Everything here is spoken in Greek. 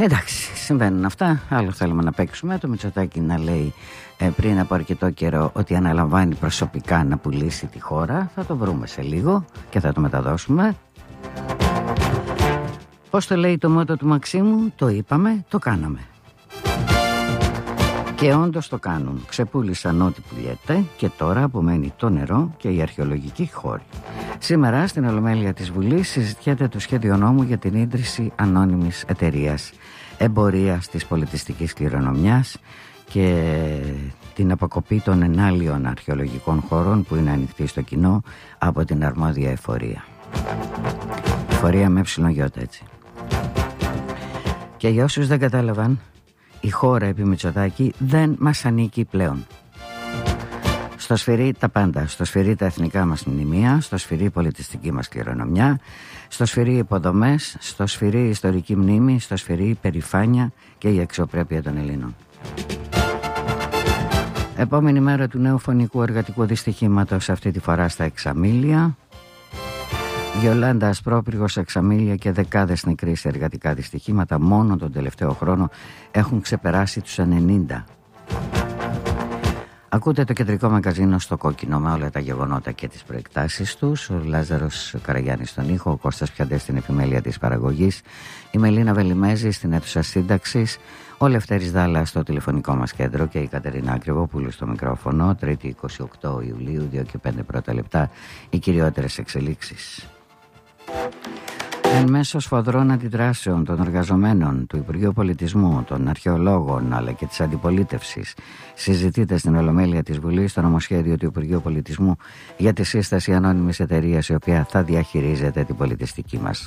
Εντάξει, συμβαίνουν αυτά. Άλλο θέλουμε να παίξουμε. Το Μητσοτάκη να λέει πριν από αρκετό καιρό ότι αναλαμβάνει προσωπικά να πουλήσει τη χώρα. Θα το βρούμε σε λίγο και θα το μεταδώσουμε. Πώς το λέει το μότο του Μαξίμου? Το είπαμε, το κάναμε. Και όντως το κάνουν. Ξεπούλησαν ό,τι πουλιέται και τώρα απομένει το νερό και η αρχαιολογική χώρη. Σήμερα στην Ολομέλεια της Βουλής συζητιέται το σχέδιο νόμου για την ίδρυση ανώνυμης εταιρείας εμπορίας της πολιτιστικής κληρονομιάς και την αποκοπή των ενάλιων αρχαιολογικών χώρων που είναι ανοιχτή στο κοινό από την αρμόδια εφορία. Εφορία με ψιλογιώτα, έτσι. Και για όσους δεν κατάλαβαν, η χώρα επί Μητσοτάκη δεν μας ανήκει πλέον. Στο σφυρί τα πάντα. Στο σφυρί τα εθνικά μας μνημεία, στο σφυρί η πολιτιστική μας κληρονομιά, στο σφυρί υποδομές, στο σφυρί η ιστορική μνήμη, στο σφυρί η περηφάνεια και η αξιοπρέπεια των Ελλήνων. Επόμενη μέρα του νέου φωνικού εργατικού δυστυχήματος, αυτή τη φορά στα Εξαμήλια. Γιολάντα Ασπρόπυργος, Εξαμήλια και δεκάδες νεκροί σε εργατικά δυστυχήματα μόνο τον τελευταίο χρόνο έχουν ξεπεράσει τους 90. Ακούτε το κεντρικό μαγκαζίνο στο κόκκινο με όλα τα γεγονότα και τις προεκτάσεις τους. Ο Λάζαρος Καραγιάννης στον ήχο, ο Κώστας Πιαντές στην επιμέλεια της παραγωγής, η Μελίνα Βελιμέζη στην αίθουσα σύνταξης, ο Λευτέρης Δάλας στο τηλεφωνικό μας κέντρο και η Κατερίνα Ακριβοπούλου στο μικρόφωνο. Τρίτη 28 Ιουλίου, 2 και 5 πρώτα λεπτά, οι κυριότερες εξελίξεις. Εν μέσω σφοδρών αντιδράσεων των εργαζομένων, του Υπουργείου Πολιτισμού, των αρχαιολόγων αλλά και της αντιπολίτευσης, συζητείται στην Ολομέλεια της Βουλής το νομοσχέδιο του Υπουργείου Πολιτισμού για τη σύσταση ανώνυμης εταιρείας η οποία θα διαχειρίζεται την πολιτιστική μας